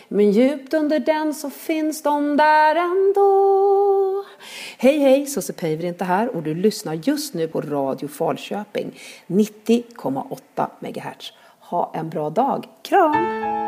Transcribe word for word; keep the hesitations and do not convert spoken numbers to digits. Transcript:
Men djupt under den så finns de där ändå. Hej hej, Susse Päivärinta inte här och du lyssnar just nu på Radio Falköping nittio komma åtta megahertz. Ha en bra dag, kram!